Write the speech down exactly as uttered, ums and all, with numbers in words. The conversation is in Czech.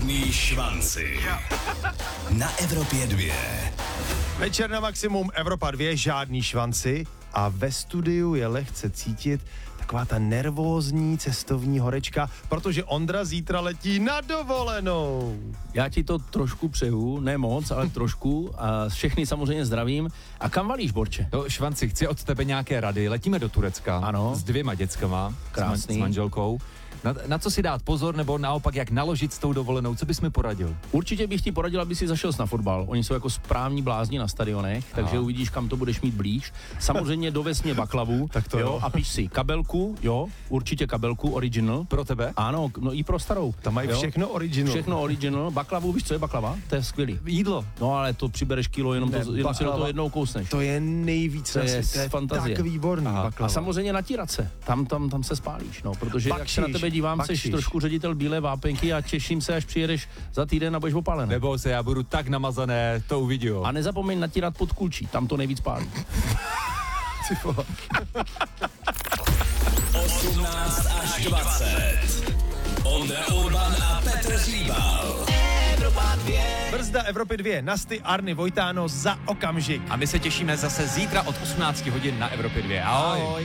Žádný švanci. Na Evropě dvě. Večer na maximum, Evropa dvě, žádný švanci a ve studiu je lehce cítit taková ta nervózní cestovní horečka, protože Ondra zítra letí na dovolenou. Já ti to trošku přeju, ne moc, ale trošku a všechny samozřejmě zdravím. A kam valíš, Borče? No, Švanci, chci od tebe nějaké rady. Letíme do Turecka. Ano. S dvěma dětskama. Krásný. S, man, s manželkou. Na, na co si dát pozor, nebo naopak jak naložit s tou dovolenou? Co bys mi poradil? Určitě bych ti poradil, aby si zašel na fotbal. Oni jsou jako správní blázni na stadionech, takže Aha. uvidíš, kam to budeš mít blíž. Samozřejmě dovez mě baklavu, Tak to jo, jo. a píš si kabelku, jo, určitě kabelku, original. Pro tebe? Ano, no i pro starou. Tam mají jo. všechno original. Všechno original. Baklavu, víš, co je baklava? To je skvělý. Jídlo. No ale to přibereš kilo, jenom, Ne, to, jenom si do baklava. toho jednou kousneš. To je nejvíc To na je světě, to je fantazie. tak výborný. Aha. A Baklava. samozřejmě natírat se. Tam, tam, tam se spálíš, no, protože jak se na Bakšiš, tebe dívám, bakšiš. jsi trošku ředitel bílé vápenky a těším se, až přijedeš za týden a budeš opálený. Nebo se, já budu tak namazané, to uvidí. A nezapomeň natírat pod kulčí, tam to nejvíc pálí. osmnáct až dvacet. Ondra Urban a Petr Hříbal. Evropa dvě. Brzda Evropy dvě, Nasty, Arny, Vojtáno za okamžik. A my se těšíme zase zítra od osmnáct hodin na Evropě dvě. Ahoj. Ahoj.